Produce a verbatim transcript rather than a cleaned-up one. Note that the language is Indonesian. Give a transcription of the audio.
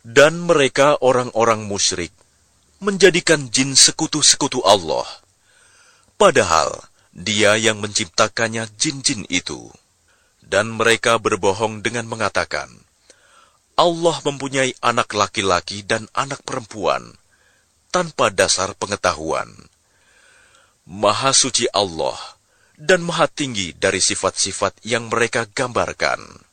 Dan mereka orang-orang musyrik menjadikan jin sekutu-sekutu Allah, padahal Dia yang menciptakannya jin-jin itu. Dan mereka berbohong dengan mengatakan, Allah mempunyai anak laki-laki dan anak perempuan, tanpa dasar pengetahuan. Maha suci Allah, dan maha tinggi dari sifat-sifat yang mereka gambarkan.